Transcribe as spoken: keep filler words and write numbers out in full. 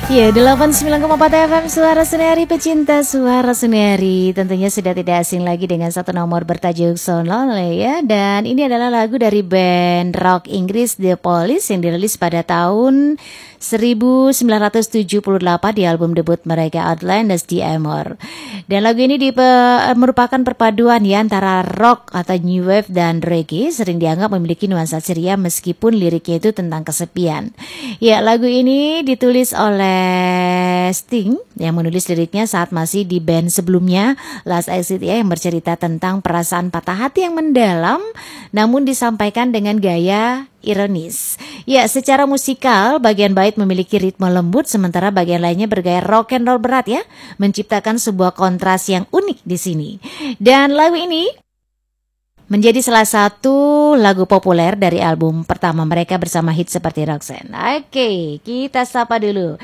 Ya, delapan puluh sembilan koma empat F M Suara Senarii, pecinta Suara Senarii. Tentunya sudah tidak asing lagi dengan satu nomor bertajuk So Lonely ya. Dan ini adalah lagu dari band rock Inggris The Police yang dirilis pada tahun seribu sembilan ratus tujuh puluh delapan di album debut mereka Outlanders The Amor. Dan lagu ini dipe- merupakan perpaduan ya antara rock atau new wave dan reggae, sering dianggap memiliki nuansa ceria meskipun liriknya itu tentang kesepian. Ya, lagu ini ditulis oleh Sting yang menulis liriknya saat masih di band sebelumnya Last Exit ya, yang bercerita tentang perasaan patah hati yang mendalam namun disampaikan dengan gaya ironis. Ya, secara musikal bagian bait memiliki ritme lembut sementara bagian lainnya bergaya rock and roll berat ya, menciptakan sebuah kontras yang unik di sini. Dan lagu ini menjadi salah satu lagu populer dari album pertama mereka bersama hit seperti Roxanne. Oke, kita sapa dulu